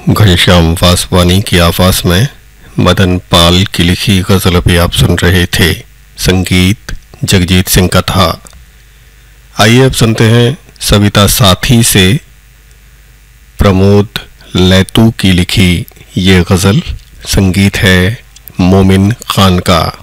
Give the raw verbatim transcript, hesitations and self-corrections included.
घनश्याम वासवानी की आवाज में मदन पाल की लिखी गजल अभी आप सुन रहे थे। संगीत जगजीत सिंह का था। आइए अब सुनते हैं सविता साथी से प्रमोद लैतू की लिखी ये गजल। संगीत है मोमिन खान का।